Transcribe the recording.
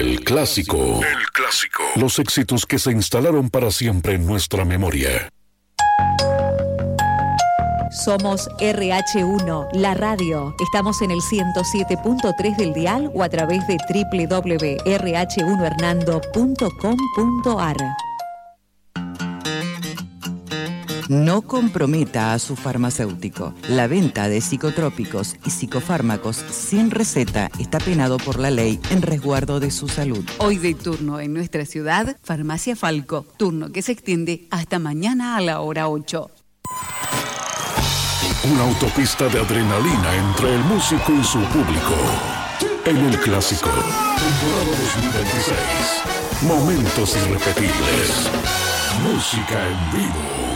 El clásico. El clásico. Los éxitos que se instalaron para siempre en nuestra memoria. Somos RH1, la radio. Estamos en el 107.3 del dial o a través de www.rh1hernando.com.ar. No comprometa a su farmacéutico. La venta de psicotrópicos y psicofármacos sin receta está penado por la ley en resguardo de su salud. Hoy de turno en nuestra ciudad, Farmacia Falco. Turno que se extiende hasta mañana a la hora 8. Una autopista de adrenalina entre el músico y su público. En el clásico, temporada 2026. Momentos irrepetibles. Música en vivo.